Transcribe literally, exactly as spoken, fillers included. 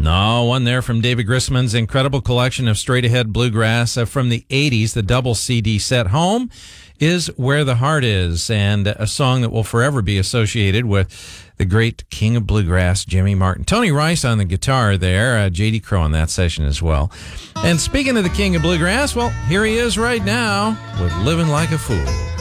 No, one there from David Grisman's incredible collection of straight-ahead bluegrass uh, from the eighties, the double C D set. Home is Where the Heart Is, and a song that will forever be associated with the great king of bluegrass, Jimmy Martin. Tony Rice on the guitar there, uh, J D Crowe on that session as well. And speaking of the king of bluegrass, well, here he is right now with Living Like a Fool.